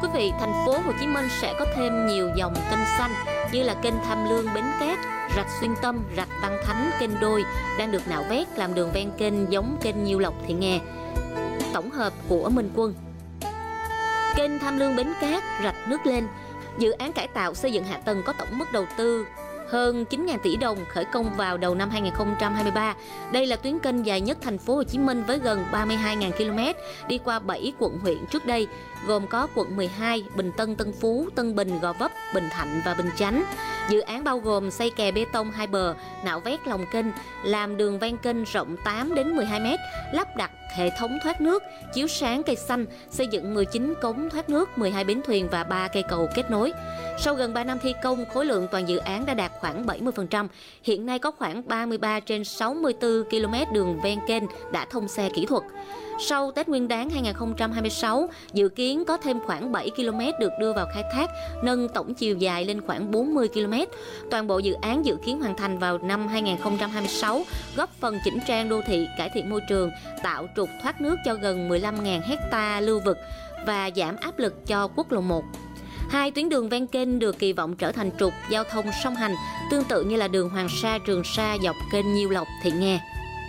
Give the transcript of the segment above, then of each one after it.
quý vị, thành phố Hồ Chí Minh sẽ có thêm nhiều dòng kênh xanh như là kênh Tham Lương Bến Cát, rạch Xuyên Tâm, rạch Văn Thánh, kênh Đôi đang được nạo vét làm đường ven kênh giống kênh Nhiêu Lộc Thị Nghè. Tổng hợp của Minh Quân. Kênh Tham Lương Bến Cát, rạch nước lên. Dự án cải tạo xây dựng hạ tầng có tổng mức đầu tư hơn 9.000 tỷ đồng, khởi công vào đầu năm 2023. Đây là tuyến kênh dài nhất thành phố Hồ Chí Minh với gần 32.000 km, đi qua 7 quận huyện trước đây, gồm có quận 12, Bình Tân, Tân Phú, Tân Bình, Gò Vấp, Bình Thạnh và Bình Chánh. Dự án bao gồm xây kè bê tông hai bờ, nạo vét lòng kênh, làm đường ven kênh rộng 8 đến 12 m, lắp đặt hệ thống thoát nước, chiếu sáng cây xanh, xây dựng 19 cống thoát nước, 12 bến thuyền và 3 cây cầu kết nối. Sau gần 3 năm thi công, khối lượng toàn dự án đã đạt khoảng 70%. Hiện nay có khoảng 33 trên 64 km đường ven kênh đã thông xe kỹ thuật. Sau Tết Nguyên đán 2026, dự kiến có thêm khoảng 7 km được đưa vào khai thác, nâng tổng chiều dài lên khoảng 40 km. Toàn bộ dự án dự kiến hoàn thành vào năm 2026, góp phần chỉnh trang đô thị, cải thiện môi trường, tạo trục thoát nước cho gần 15.000 hecta lưu vực và giảm áp lực cho quốc lộ 1. Hai tuyến đường ven kênh được kỳ vọng trở thành trục giao thông song hành, tương tự như là đường Hoàng Sa, Trường Sa dọc kênh Nhiêu Lộc, Thị Nghè.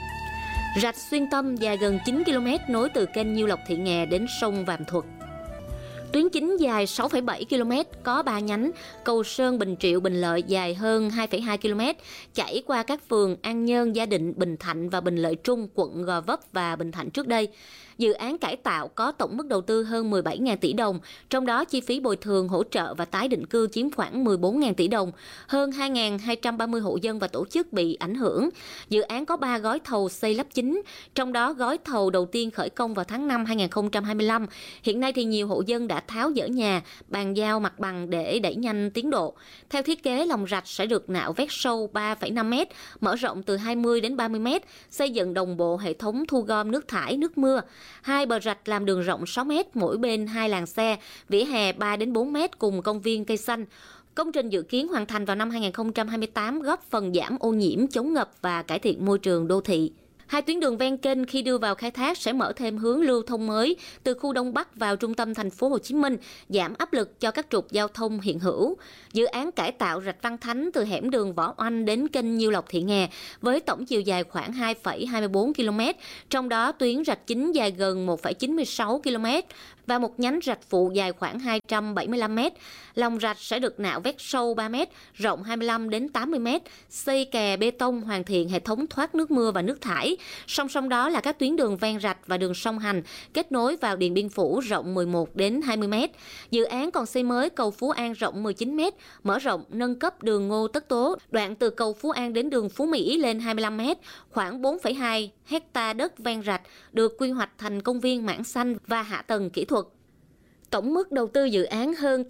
Rạch Xuyên Tâm dài gần 9 km nối từ kênh Nhiêu Lộc, Thị Nghè đến sông Vàm Thuật. Tuyến chính dài 6,7 km, có 3 nhánh, Cầu Sơn, Bình Triệu, Bình Lợi dài hơn 2,2 km, chảy qua các phường An Nhơn, Gia Định, Bình Thạnh và Bình Lợi Trung, quận Gò Vấp và Bình Thạnh trước đây. Dự án cải tạo có tổng mức đầu tư hơn 17.000 tỷ đồng, trong đó chi phí bồi thường, hỗ trợ và tái định cư chiếm khoảng 14.000 tỷ đồng, hơn 2.230 hộ dân và tổ chức bị ảnh hưởng. Dự án có 3 gói thầu xây lắp chính, trong đó gói thầu đầu tiên khởi công vào tháng 5 2025. Hiện nay thì nhiều hộ dân đã tháo dỡ nhà, bàn giao mặt bằng để đẩy nhanh tiến độ. Theo thiết kế, lòng rạch sẽ được nạo vét sâu 3,5 m, mở rộng từ 20 đến 30 m, xây dựng đồng bộ hệ thống thu gom nước thải, nước mưa. Hai bờ rạch làm đường rộng 6 m, mỗi bên 2 làn xe, vỉa hè 3 đến 4 m cùng công viên cây xanh. Công trình dự kiến hoàn thành vào năm 2028, góp phần giảm ô nhiễm, chống ngập và cải thiện môi trường đô thị. Hai tuyến đường ven kênh khi đưa vào khai thác sẽ mở thêm hướng lưu thông mới từ khu Đông Bắc vào trung tâm thành phố Hồ Chí Minh, giảm áp lực cho các trục giao thông hiện hữu. Dự án cải tạo rạch Văn Thánh từ hẻm đường Võ Oanh đến kênh Nhiêu Lộc, Thị Nghè với tổng chiều dài khoảng 2,24 km, trong đó tuyến rạch chính dài gần 1,96 km và một nhánh rạch phụ dài khoảng 275 m. Lòng rạch sẽ được nạo vét sâu 3 m, rộng 25 đến 80 m, xây kè bê tông, hoàn thiện hệ thống thoát nước mưa và nước thải. Song song đó là các tuyến đường ven rạch và đường song hành kết nối vào Điện Biên Phủ rộng 11 đến 20 m. Dự án còn xây mới cầu Phú An rộng 19 m, mở rộng nâng cấp đường Ngô Tất Tố, đoạn từ cầu Phú An đến đường Phú Mỹ lên 25 m, khoảng 4,2 hecta đất ven rạch được quy hoạch thành công viên mảng xanh và hạ tầng kỹ thuật. Tổng mức đầu tư dự án hơn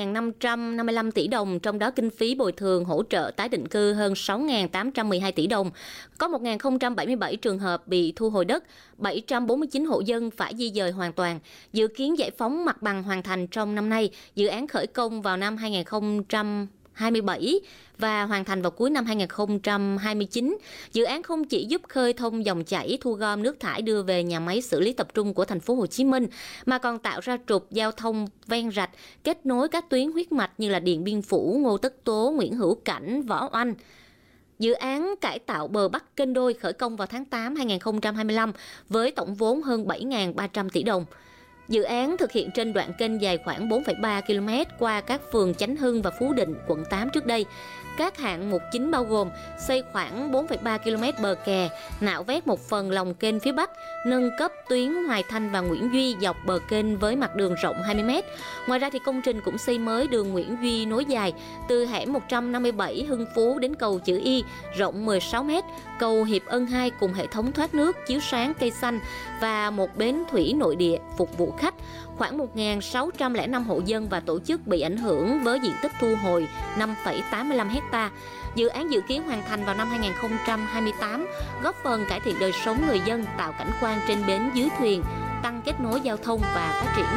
8.555 tỷ đồng, trong đó kinh phí bồi thường, hỗ trợ tái định cư hơn 6.812 tỷ đồng. Có 1.077 trường hợp bị thu hồi đất, 749 hộ dân phải di dời hoàn toàn. Dự kiến giải phóng mặt bằng hoàn thành trong năm nay, dự án khởi công vào năm 2027 và hoàn thành vào cuối năm 2029. Dự án không chỉ giúp khơi thông dòng chảy, thu gom nước thải đưa về nhà máy xử lý tập trung của thành phố Hồ Chí Minh, mà còn tạo ra trục giao thông ven rạch kết nối các tuyến huyết mạch như là Điện Biên Phủ, Ngô Tất Tố, Nguyễn Hữu Cảnh, Võ Oanh. Dự án cải tạo bờ Bắc kênh Đôi khởi công vào tháng 8 2025 với tổng vốn hơn 7.300 tỷ đồng. Dự án thực hiện trên đoạn kênh dài khoảng 4,3 km qua các phường Chánh Hưng và Phú Định, quận 8 trước đây. Các hạng mục chính bao gồm xây khoảng 4,3 km bờ kè, nạo vét một phần lòng kênh phía Bắc, nâng cấp tuyến Hoài Thanh và Nguyễn Duy dọc bờ kênh với mặt đường rộng 20 m. Ngoài ra thì công trình cũng xây mới đường Nguyễn Duy nối dài từ hẻm 157 Hưng Phú đến cầu Chữ Y rộng 16 m, cầu Hiệp Ân 2 cùng hệ thống thoát nước, chiếu sáng cây xanh và một bến thủy nội địa phục vụ khách. Khoảng 1.605 hộ dân và tổ chức bị ảnh hưởng với diện tích thu hồi 5,85 hecta. Dự án dự kiến hoàn thành vào năm 2028, góp phần cải thiện đời sống người dân, tạo cảnh quan trên bến dưới thuyền, tăng kết nối giao thông và phát triển